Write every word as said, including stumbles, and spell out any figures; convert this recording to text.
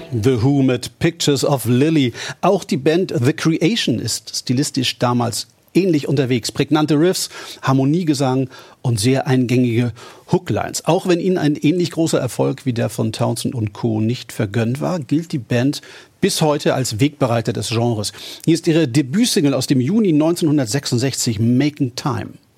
The Who mit Pictures of Lily. Auch die Band The Creation ist stilistisch damals ähnlich unterwegs. Prägnante Riffs, Harmoniegesang und sehr eingängige Hooklines. Auch wenn ihnen ein ähnlich großer Erfolg wie der von Townshend und Co. nicht vergönnt war, gilt die Band bis heute als Wegbereiter des Genres. Hier ist ihre Debütsingle aus dem Juni neunzehnhundertsechsundsechzig, Making Time.